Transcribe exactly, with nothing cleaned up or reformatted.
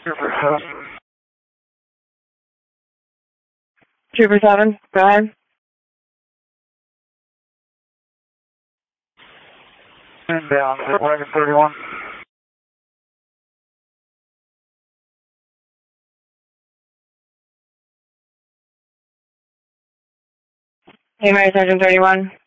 Trooper seven. Trooper seven, go ahead. Inbound, wagon thirty-one. Hey, Mary Sergeant thirty-one.